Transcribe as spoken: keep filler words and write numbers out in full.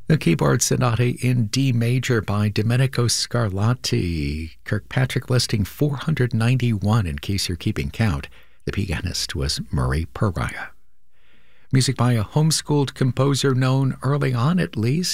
The keyboard sonata in D major by Domenico Scarlatti. Kirkpatrick listing four hundred ninety-one in case you're keeping count. The pianist was Murray Pariah. Music by a homeschooled composer known early on at least